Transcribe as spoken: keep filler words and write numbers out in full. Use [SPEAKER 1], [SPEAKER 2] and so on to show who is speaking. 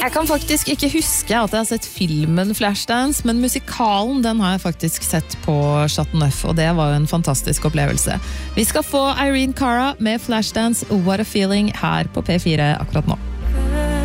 [SPEAKER 1] Jeg kan faktisk ikke huske at jeg har sett filmen Flashdance, men musikalen den har jeg faktisk sett på Chateau Neuf, og det var jo en fantastisk opplevelse. Vi skal få Irene Cara med Flashdance, What a Feeling, her på P fire akkurat nå.